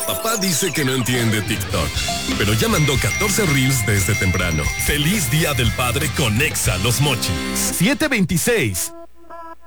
Papá dice que no entiende TikTok, pero ya mandó 14 reels desde temprano. Feliz Día del Padre con Exa Los Mochis. 726.